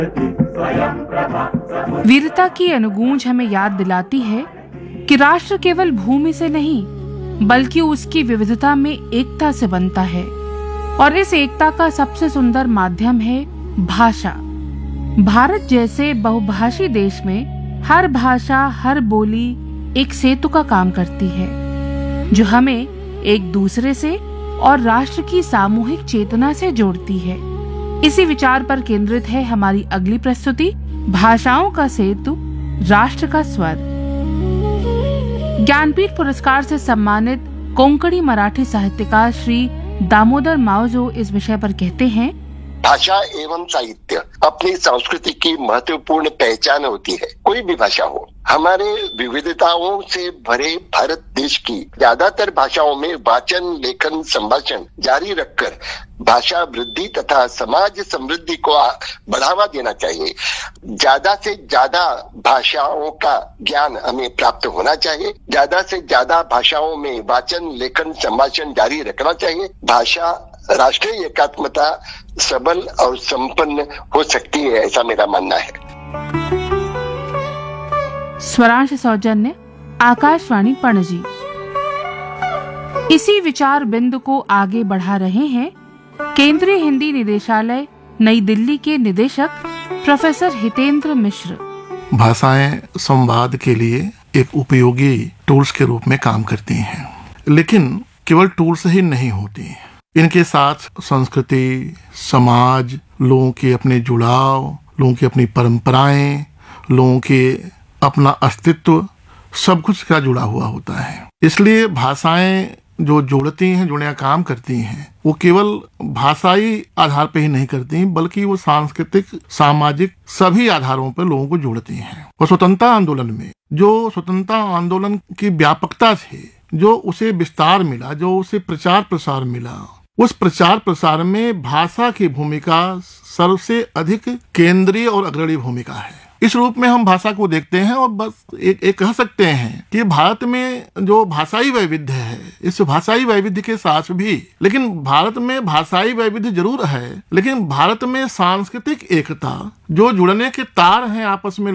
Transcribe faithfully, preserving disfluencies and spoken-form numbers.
वीरता की अनुगूंज हमें याद दिलाती है कि राष्ट्र केवल भूमि से नहीं बल्कि उसकी विविधता में एकता से बनता है, और इस एकता का सबसे सुंदर माध्यम है भाषा। भारत जैसे बहुभाषी देश में हर भाषा, हर बोली एक सेतु का काम करती है, जो हमें एक दूसरे से और राष्ट्र की सामूहिक चेतना से जोड़ती है। इसी विचार पर केंद्रित है हमारी अगली प्रस्तुति, भाषाओं का सेतु, राष्ट्र का स्वर। ज्ञानपीठ पुरस्कार से सम्मानित कोंकणी मराठी साहित्यकार श्री दामोदर मावजो इस विषय पर कहते हैं, भाषा एवं साहित्य अपनी संस्कृति की महत्वपूर्ण पहचान होती है। कोई भी भाषा हो, हमारे विविधताओं से भरे भारत देश की ज्यादातर भाषाओं में वाचन, लेखन, संभाषण जारी रखकर भाषा वृद्धि तथा समाज समृद्धि को बढ़ावा देना चाहिए। ज्यादा से ज्यादा भाषाओं का ज्ञान हमें प्राप्त होना चाहिए। ज्यादा से ज्यादा भाषाओं में वाचन, लेखन, संभाषण जारी रखना चाहिए। भाषा राष्ट्रीय एकात्मता सबल और संपन्न हो सकती है, ऐसा मेरा मानना है। स्वरांश सौजन्य आकाशवाणी पणजी। इसी विचार बिंदु को आगे बढ़ा रहे हैं केंद्रीय हिंदी निदेशालय नई दिल्ली के निदेशक प्रोफेसर हितेंद्र मिश्र। भाषाएं संवाद के लिए एक उपयोगी टूल्स के रूप में काम करती हैं, लेकिन केवल टूल्स ही नहीं होती। इनके साथ संस्कृति, समाज, लोगों के अपने जुड़ाव, लोगों की अपनी परंपराएं, लोगों के अपना अस्तित्व, सब कुछ का जुड़ा हुआ होता है। इसलिए भाषाएं जो जोड़ती हैं, जुड़ने का काम करती हैं, वो केवल भाषाई आधार पे ही नहीं करती, बल्कि वो सांस्कृतिक, सामाजिक सभी आधारों पर लोगों को जोड़ती हैं। और स्वतंत्रता आंदोलन में जो स्वतंत्रता आंदोलन की व्यापकता थी, जो उसे विस्तार मिला, जो उसे प्रचार प्रसार मिला, उस प्रचार प्रसार में भाषा की भूमिका सबसे अधिक केंद्रीय और अग्रणी भूमिका है। इस रूप में हम भाषा को देखते हैं और बस एक, एक कह सकते हैं कि भारत में जो भाषाई वैविध्य है, इस भाषाई वैविध्य के साथ भी, लेकिन भारत में भाषाई वैविध्य जरूर है, लेकिन भारत में सांस्कृतिक एकता, जो जुड़ने के तार हैं आपस में